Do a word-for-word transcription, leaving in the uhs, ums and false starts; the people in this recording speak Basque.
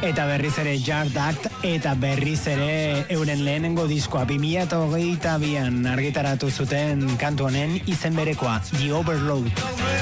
Eta berriz ere Yard Act, eta berriz ere euren lehenengo diskoa bi mila hogeita bian argitaratu zuten kantu honen izen berekoa, The Overload.